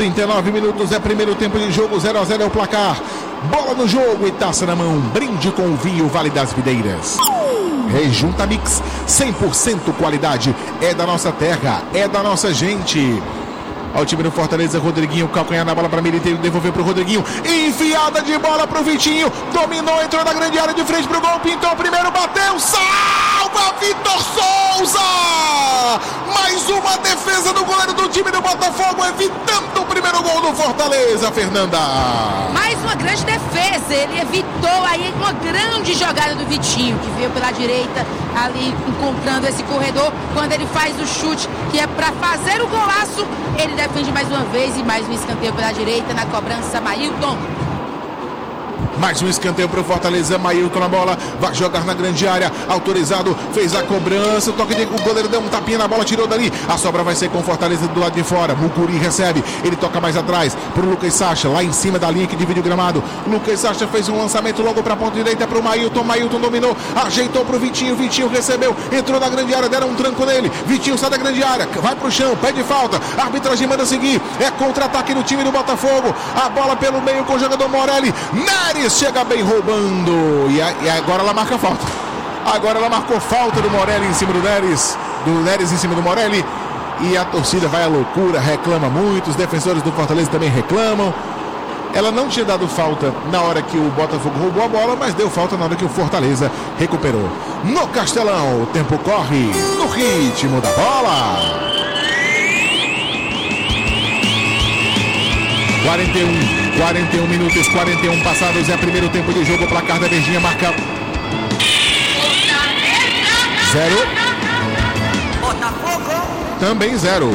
39 minutos é primeiro tempo de jogo, 0-0 é o placar. Bola no jogo e taça na mão. Brinde com o vinho Vale das Videiras. Rejunta Mix, 100% qualidade. É da nossa terra, é da nossa gente. Olha o time do Fortaleza, Rodriguinho, calcanhar na bola para Militeiro, devolveu para o Rodriguinho, enfiada de bola para o Vitinho, dominou, entrou na grande área de frente para o gol, pintou o primeiro, bateu, salva Vitor Souza! Mais uma defesa do goleiro do time do Botafogo, evitando o primeiro gol do Fortaleza, Fernanda. Mais uma grande defesa, ele evitou aí uma grande jogada do Vitinho, que veio pela direita, ali encontrando esse corredor, quando ele faz o chute, que é para fazer o golaço, ele defende mais uma vez e mais um escanteio pela direita na cobrança, Mailton. Mais um escanteio para o Fortaleza, Mailton na bola, vai jogar na grande área, autorizado, fez a cobrança, o goleiro deu um tapinha na bola, tirou dali, a sobra vai ser com o Fortaleza do lado de fora, Mucuri recebe, ele toca mais atrás, para o Lucas Sacha, lá em cima da linha que divide o gramado, Lucas Sacha fez um lançamento logo para a ponta direita para o Mailton, Mailton dominou, ajeitou para o Vitinho, Vitinho recebeu, entrou na grande área, deram um tranco nele, Vitinho sai da grande área, vai para o chão, pede falta, a arbitragem manda seguir, é contra-ataque do time do Botafogo, a bola pelo meio com o jogador Morelli, Neres chega bem roubando e agora ela marca falta. Agora ela marcou falta do Morelli em cima do Neres em cima do Morelli e a torcida vai à loucura, reclama muito, os defensores do Fortaleza também reclamam. Ela não tinha dado falta na hora que o Botafogo roubou a bola, mas deu falta na hora que o Fortaleza recuperou. No Castelão, o tempo corre no ritmo da bola. 41 minutos, 41 passados, é primeiro tempo de jogo, o placar da Verdinha marca 0. Botafogo. Também 0.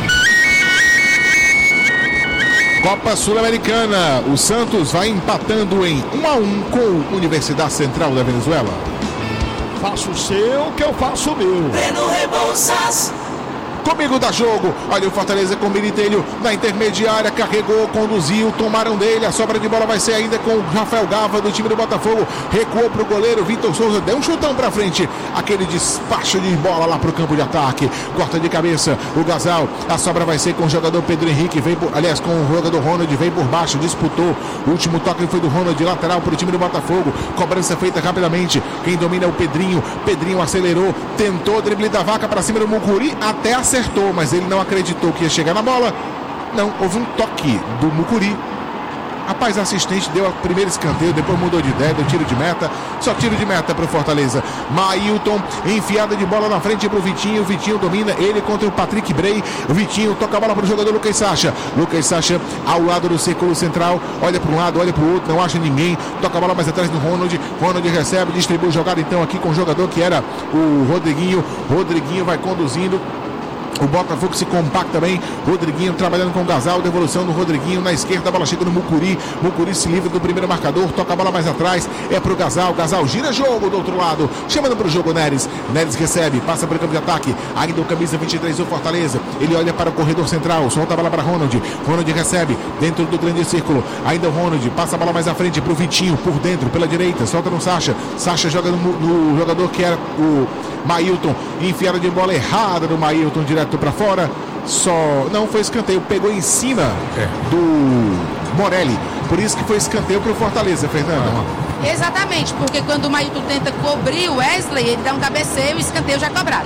Copa Sul-Americana, o Santos vai empatando em 1-1 com a Universidade Central da Venezuela. Faço o seu que eu faço o meu. Breno Rebouças. Comigo dá jogo, olha o Fortaleza com o Militelho na intermediária, carregou, conduziu, tomaram dele, a sobra de bola vai ser ainda com o Rafael Gava do time do Botafogo, recuou para o goleiro, Vitor Souza deu um chutão para frente, aquele despacho de bola lá para o campo de ataque, corta de cabeça, o Gasal, a sobra vai ser com o jogador Pedro Henrique, com o jogador Ronald, veio por baixo, disputou, o último toque foi do Ronald, lateral para o time do Botafogo, cobrança feita rapidamente, quem domina é o Pedrinho, Pedrinho acelerou, tentou drible da vaca para cima do Mucuri, até acertou, mas ele não acreditou que ia chegar na bola. Não, houve um toque do Mucuri. Rapaz, a assistente deu o primeiro escanteio, depois mudou de ideia, deu tiro de meta. Só tiro de meta para o Fortaleza. Mailton, enfiada de bola na frente para o Vitinho. O Vitinho domina, ele contra o Patrick Bray. O Vitinho toca a bola para o jogador Lucas Sacha. Lucas Sacha ao lado do círculo central. Olha para um lado, olha para o outro, não acha ninguém. Toca a bola mais atrás do Ronald. Ronald recebe, distribui jogada então aqui com o jogador que era o Rodriguinho. Rodriguinho vai conduzindo. O Botafogo se compacta bem, Rodriguinho trabalhando com o Gasal, devolução do Rodriguinho na esquerda, a bola chega no Mucuri, Mucuri se livra do primeiro marcador, toca a bola mais atrás, é pro Gasal, Gasal gira jogo do outro lado, chamando pro jogo Neres, Neres recebe, passa para o campo de ataque, ainda o camisa 23 do Fortaleza, ele olha para o corredor central, solta a bola para Ronald, Ronald recebe, dentro do grande círculo, ainda o Ronald, passa a bola mais à frente pro Vitinho, por dentro, pela direita, solta no Sacha, Sacha joga no jogador que era o Mailton, enfiada de bola errada do Mailton, direto para fora, não foi escanteio, pegou em cima do Morelli, por isso que foi escanteio para o Fortaleza, Fernando. Exatamente, porque quando o Mailton tenta cobrir o Wesley, ele dá um cabeceio e o escanteio já cobrado.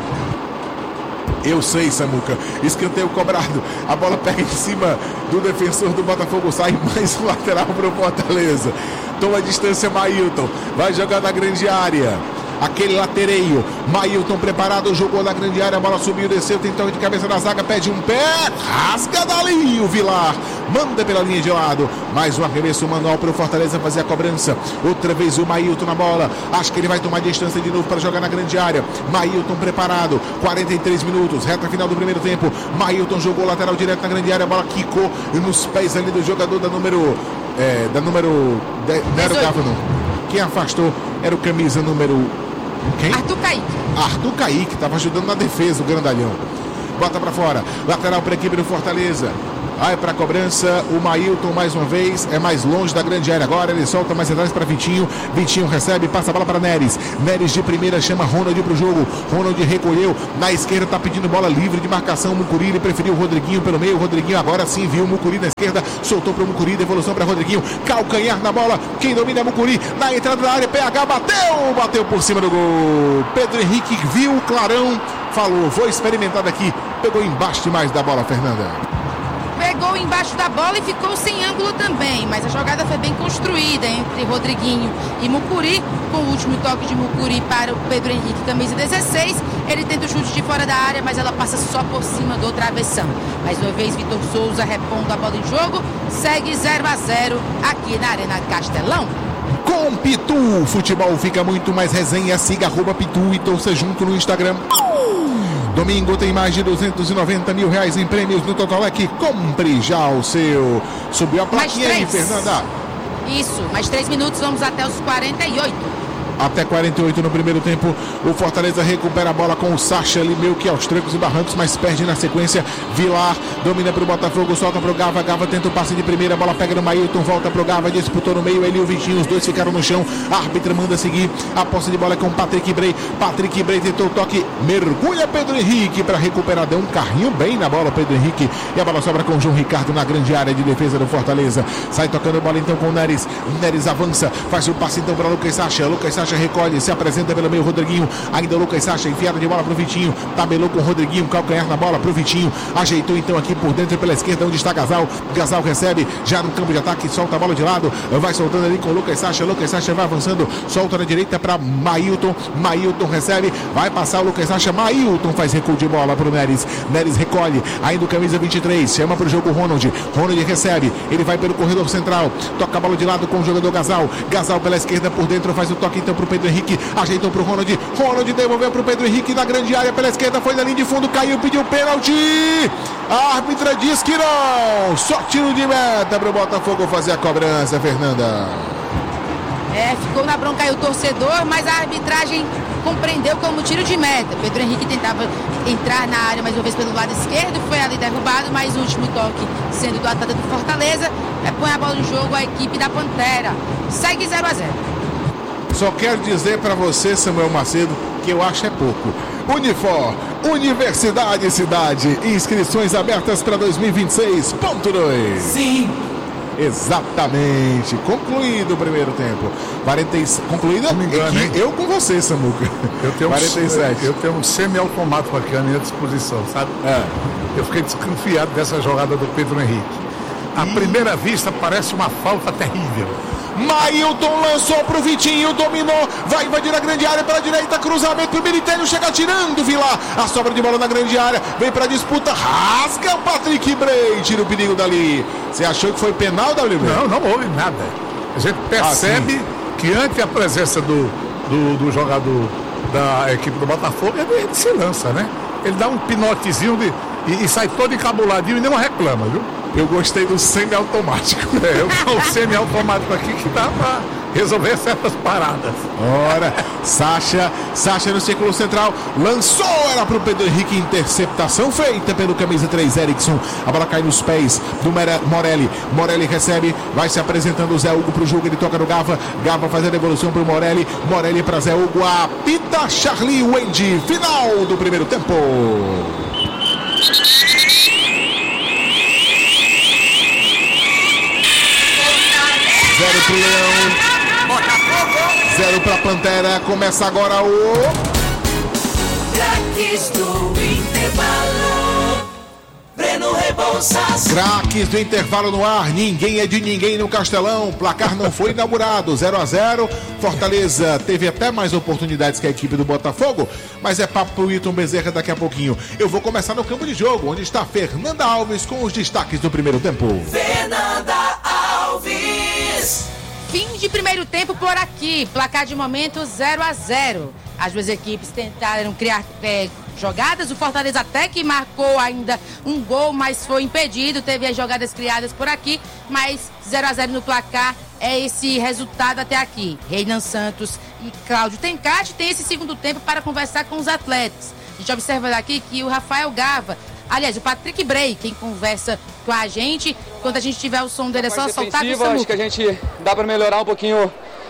Eu sei, Samuca, escanteio cobrado, a bola pega em cima do defensor do Botafogo, sai mais um lateral para o Fortaleza, toma a distância Mailton, vai jogar na grande área. Aquele latereio, Mailton preparado, jogou na grande área, a bola subiu, desceu, tem toque de cabeça na zaga, pede um pé, rasga dali o Vilar, manda pela linha de lado, mais um arremesso manual para o Fortaleza fazer a cobrança, outra vez o Mailton na bola, acho que ele vai tomar distância de novo para jogar na grande área, Mailton preparado, 43 minutos, reta final do primeiro tempo, Mailton jogou lateral direto na grande área, a bola quicou nos pés ali do jogador da número 10, quem afastou era o camisa número... Quem? Arthur Kaique, estava ajudando na defesa, o grandalhão. Bota pra fora, lateral para a equipe do Fortaleza. Vai para a cobrança o Mailton mais uma vez, é mais longe da grande área agora, ele solta mais atrás para Vitinho, Vitinho recebe, passa a bola para Neres, Neres de primeira chama Ronald para o jogo, Ronald recolheu, na esquerda está pedindo bola livre de marcação, Mucuri, ele preferiu o Rodriguinho pelo meio, o Rodriguinho agora sim viu o Mucuri na esquerda, soltou para o Mucuri, devolução para Rodriguinho, calcanhar na bola, quem domina é Mucuri, na entrada da área, PH bateu por cima do gol, Pedro Henrique viu o clarão, falou, vou experimentar daqui, pegou embaixo demais da bola, Fernanda. Pegou embaixo da bola e ficou sem ângulo também, mas a jogada foi bem construída entre Rodriguinho e Mucuri, com o último toque de Mucuri para o Pedro Henrique, camisa 16, ele tenta o chute de fora da área, mas ela passa só por cima do travessão. Mais uma vez Vitor Souza repondo a bola em jogo, segue 0-0 aqui na Arena Castelão. Com Pitu, futebol fica muito mais resenha, siga @Pitu e torça junto no Instagram. Domingo tem mais de 290 mil reais em prêmios no Totolec. Compre já o seu. Subiu a plaquinha aí, Fernanda. Isso, mais 3 minutos, vamos até os 48. Até 48 no primeiro tempo. O Fortaleza recupera a bola com o Sacha ali meio que aos trancos e barrancos, mas perde na sequência. Vilar domina para o Botafogo, solta para o Gava. Gava tenta o passe de primeira, a bola pega no Mailton, volta para o Gava, disputou no meio, ele e o Vitinho, os dois ficaram no chão. A árbitra manda seguir. A posse de bola é com Patrick Bray. Patrick Bray tentou o toque, mergulha Pedro Henrique para recuperar, deu um carrinho bem na bola Pedro Henrique, e a bola sobra com o João Ricardo na grande área de defesa do Fortaleza. Sai tocando a bola então com o Neres. Neres avança, faz o passe então para Lucas Sacha. Lucas Sacha recolhe, se apresenta pelo meio Rodriguinho, ainda o Lucas Sacha, enfiada de bola pro Vitinho, tabelou com o Rodriguinho, calcanhar na bola pro Vitinho, ajeitou então aqui por dentro pela esquerda onde está Gasal, Gasal recebe, já no campo de ataque, solta a bola de lado, vai soltando ali com o Lucas Sacha vai avançando, solta na direita para Mailton, Mailton recebe, vai passar o Lucas Sacha, Mailton faz recuo de bola pro Neres, Neres recolhe, ainda o camisa 23, chama pro jogo Ronald, Ronald recebe, ele vai pelo corredor central, toca a bola de lado com o jogador Gasal, Gasal pela esquerda por dentro, faz o toque então pro Pedro Henrique, ajeitou pro Ronald, Ronald devolveu pro Pedro Henrique na grande área pela esquerda, foi na linha de fundo, caiu, pediu pênalti, a árbitra diz que não, só tiro de meta pro Botafogo fazer a cobrança, Fernanda. Ficou na bronca aí o torcedor, mas a arbitragem compreendeu como tiro de meta. Pedro Henrique tentava entrar na área mais uma vez pelo lado esquerdo, foi ali derrubado, mas o último toque sendo do atleta do Fortaleza, põe a bola no jogo a equipe da Pantera, segue 0-0. Só quero dizer para você, Samuel Macedo, que eu acho é pouco. Unifor, Universidade Cidade, inscrições abertas para 2026.2. Sim. Exatamente, concluído o primeiro tempo. Concluída? Não me engano, hein? Eu com você, Samuca. Eu tenho 47. Eu tenho um semi-automático aqui à minha disposição, sabe? Eu fiquei desconfiado dessa jogada do Pedro Henrique. À primeira vista parece uma falta terrível. Mailton lançou pro Vitinho, dominou, vai invadir a grande área pela direita, cruzamento pro Militelho, chega tirando o Vilar, a sobra de bola na grande área, vem pra disputa, rasga o Patrick Bray, tira o perigo dali. Você achou que foi penal, WB? Não houve nada. A gente percebe que ante a presença do jogador da equipe do Botafogo, ele se lança, né? Ele dá um pinotezinho e sai todo encabuladinho e não reclama, viu? Eu gostei do semi-automático. O semi-automático aqui que dá pra resolver certas paradas. Ora, Sacha no círculo central, lançou, era pro Pedro Henrique, interceptação feita pelo camisa 3, Erickson. A bola cai nos pés do Morelli. Morelli recebe, vai se apresentando o Zé Hugo pro jogo, ele toca no Gava. Gava faz a devolução pro Morelli. Morelli pra Zé Hugo, apita Charlie Wendy. Final do primeiro tempo. 0 pro Leão, 0 pra Pantera. Começa agora o Craques do intervalo. Breno Rebouças. Craques do intervalo no ar. Ninguém é de ninguém no Castelão. Placar não foi inaugurado, 0-0. Fortaleza teve até mais oportunidades que a equipe do Botafogo, mas é papo pro Wilton Bezerra daqui a pouquinho. Eu vou começar no campo de jogo, onde está Fernanda Alves com os destaques do primeiro tempo. Fernanda Alves. Fim de primeiro tempo por aqui, placar de momento 0-0. As duas equipes tentaram criar jogadas, o Fortaleza até que marcou ainda um gol, mas foi impedido, teve as jogadas criadas por aqui, mas 0-0 no placar é esse resultado até aqui. Reinan Santos e Cláudio Tencati tem esse segundo tempo para conversar com os atletas. A gente observa daqui que o Rafael Gava Aliás, o Patrick Bray, quem conversa com a gente. Quando a gente tiver o som dele, é só soltar o Samuca. Acho que a gente dá para melhorar um pouquinho,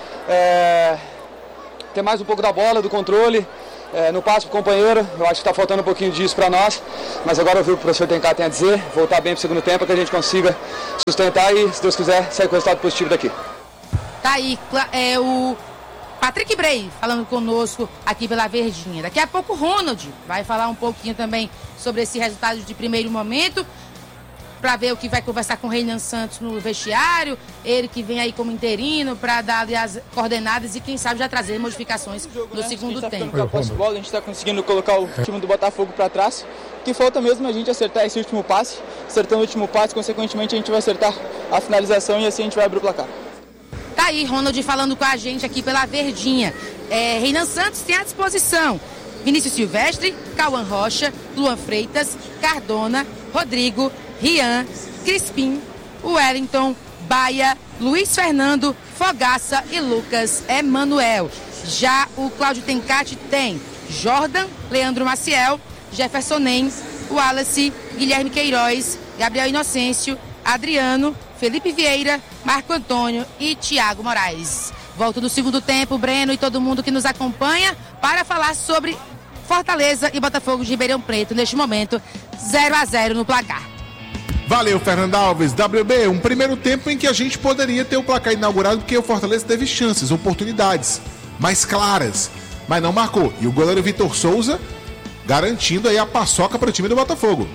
ter mais um pouco da bola, do controle, no passe pro companheiro. Eu acho que está faltando um pouquinho disso para nós, mas agora eu vi o que o professor Tencar tem a dizer, voltar bem pro segundo tempo, para que a gente consiga sustentar e, se Deus quiser, sair com resultado positivo daqui. Tá aí, o Patrick Bray falando conosco aqui pela Verdinha. Daqui a pouco o Ronald vai falar um pouquinho também sobre esse resultado de primeiro momento, para ver o que vai conversar com o Renan Santos no vestiário, ele que vem aí como interino para dar ali as coordenadas e quem sabe já trazer modificações no segundo tempo. A gente está conseguindo colocar o time do Botafogo para trás, que falta mesmo a gente acertar esse último passe, acertando o último passe, consequentemente a gente vai acertar a finalização e assim a gente vai abrir o placar. Tá aí, Ronald falando com a gente aqui pela Verdinha. Renan Santos tem à disposição Vinícius Silvestre, Cauã Rocha, Luan Freitas, Cardona, Rodrigo, Rian, Crispim, Wellington, Baia, Luiz Fernando, Fogaça e Lucas Emanuel. Já o Cláudio Tencati tem Jordan, Leandro Maciel, Jefferson Nem, Wallace, Guilherme Queiroz, Gabriel Inocêncio, Adriano, Felipe Vieira, Marco Antônio e Thiago Moraes. Volto no segundo tempo, Breno e todo mundo que nos acompanha para falar sobre Fortaleza e Botafogo de Ribeirão Preto. Neste momento, 0-0 no placar. Valeu, Fernando Alves. WB, um primeiro tempo em que a gente poderia ter o placar inaugurado, porque o Fortaleza teve chances, oportunidades mais claras, mas não marcou. E o goleiro Vitor Souza garantindo aí a paçoca para o time do Botafogo.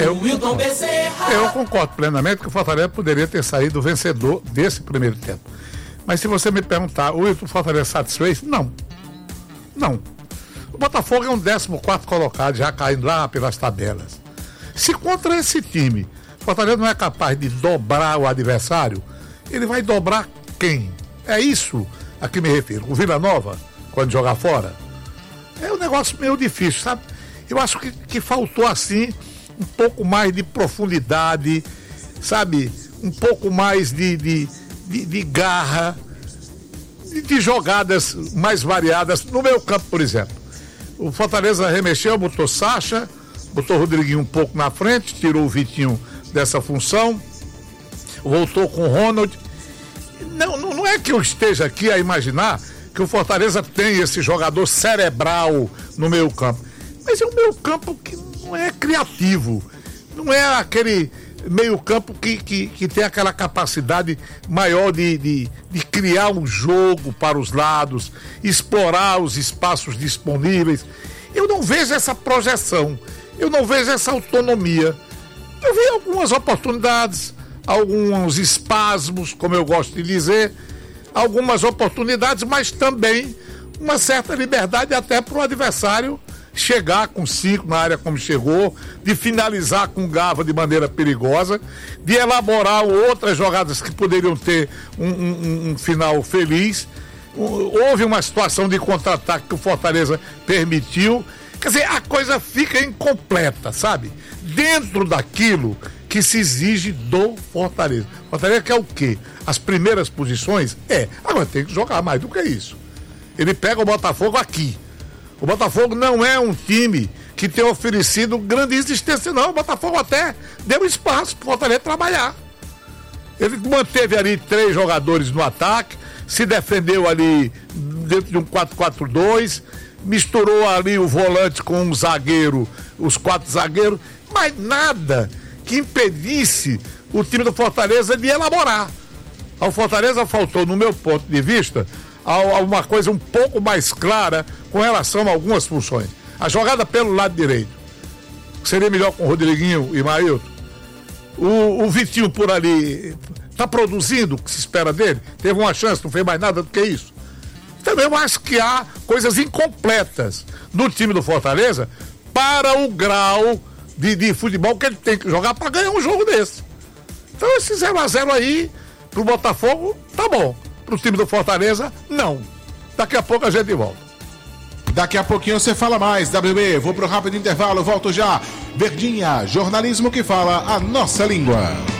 Eu concordo plenamente que o Fortaleza poderia ter saído vencedor desse primeiro tempo. Mas se você me perguntar, o Fortaleza satisfeito? Não. O Botafogo é um 14º colocado, já caindo lá pelas tabelas. Se contra esse time o Fortaleza não é capaz de dobrar o adversário, ele vai dobrar quem? É isso a que me refiro. O Vila Nova, quando jogar fora? É um negócio meio difícil, sabe? Eu acho que faltou assim um pouco mais de profundidade, sabe? Um pouco mais de garra, de jogadas mais variadas. No meio campo, por exemplo, o Fortaleza remexeu, botou Sacha, botou o Rodriguinho um pouco na frente, tirou o Vitinho dessa função, voltou com o Ronald. Não é que eu esteja aqui a imaginar que o Fortaleza tem esse jogador cerebral no meio campo, mas é um meio campo que não é criativo, não é aquele meio campo que tem aquela capacidade maior de criar um jogo para os lados, explorar os espaços disponíveis. Eu não vejo essa projeção, eu não vejo essa autonomia. Eu vi algumas oportunidades, alguns espasmos, como eu gosto de dizer, algumas oportunidades, mas também uma certa liberdade até para o adversário chegar com 5 na área como chegou, de finalizar com Gava de maneira perigosa, de elaborar outras jogadas que poderiam ter um final feliz. Houve uma situação de contra-ataque que o Fortaleza permitiu. Quer dizer, a coisa fica incompleta, sabe? Dentro daquilo que se exige do Fortaleza. O Fortaleza quer o quê? As primeiras posições? Agora tem que jogar mais do que isso. Ele pega o Botafogo aqui. O Botafogo não é um time que tem oferecido grande existência, não. O Botafogo até deu espaço para o Fortaleza trabalhar. Ele manteve ali 3 jogadores no ataque, se defendeu ali dentro de um 4-4-2, misturou ali o volante com um zagueiro, os 4 zagueiros, mas nada que impedisse o time do Fortaleza de elaborar. Ao Fortaleza faltou, no meu ponto de vista, uma coisa um pouco mais clara com relação a algumas funções. A jogada pelo lado direito seria melhor com o Rodriguinho e Mailton. O Vitinho por ali está produzindo o que se espera dele, teve uma chance, não fez mais nada do que isso. Também eu acho que há coisas incompletas no time do Fortaleza para o grau de futebol que ele tem que jogar para ganhar um jogo desse. Então esse 0-0 aí pro Botafogo tá bom, pro time do Fortaleza não. Daqui a pouco a gente volta. Daqui a pouquinho você fala mais, WB. Vou pro rápido intervalo, volto já. Verdinha, jornalismo que fala a nossa língua.